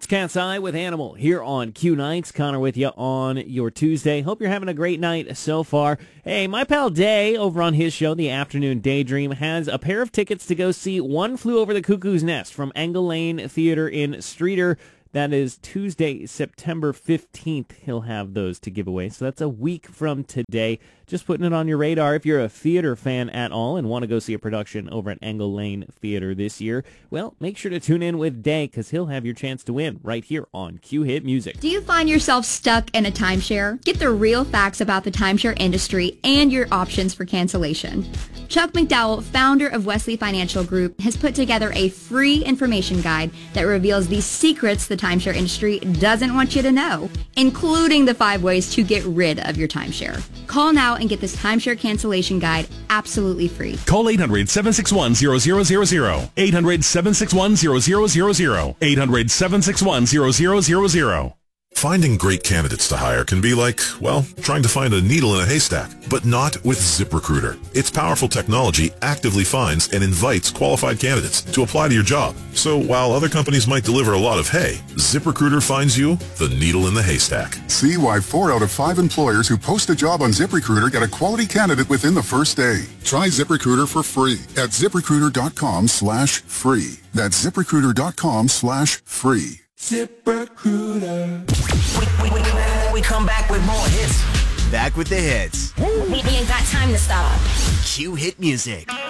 It's Cat's Eye with Animal here on Q Nights. Connor with you on your Tuesday. Hope you're having a great night so far. Hey, my pal Day over on his show, The Afternoon Daydream, has a pair of tickets to go see One Flew Over the Cuckoo's Nest from Angle Lane Theater in Streator. That is Tuesday, September 15th. He'll have those to give away. So that's a week from today. Just putting it on your radar. If you're a theater fan at all and want to go see a production over at Angle Lane Theater this year, well, make sure to tune in with Day because he'll have your chance to win right here on Q Hit Music. Do you find yourself stuck in a timeshare? Get the real facts about the timeshare industry and your options for cancellation. Chuck McDowell, founder of Wesley Financial Group, has put together a free information guide that reveals the secrets the timeshare industry doesn't want you to know, including the 5 ways to get rid of your timeshare. Call now and get this timeshare cancellation guide absolutely free. Call 800-761-0000. 800-761-0000. 800-761-0000. Finding great candidates to hire can be like, well, trying to find a needle in a haystack, but not with ZipRecruiter. Its powerful technology actively finds and invites qualified candidates to apply to your job. So while other companies might deliver a lot of hay, ZipRecruiter finds you the needle in the haystack. See why 4 out of 5 employers who post a job on ZipRecruiter get a quality candidate within the first day. Try ZipRecruiter for free at ZipRecruiter.com/free. That's ZipRecruiter.com/free. ZipRecruiter. We come back with more hits. Back with the hits. We ain't got time to stop. Q Hit Music.